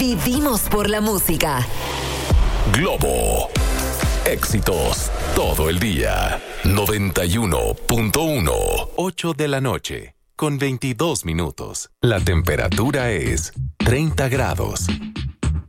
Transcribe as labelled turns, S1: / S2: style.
S1: Vivimos por la música.
S2: Globo. Éxitos todo el día. 91.1. 8 de la noche, con 22 minutos. La temperatura es 30 grados.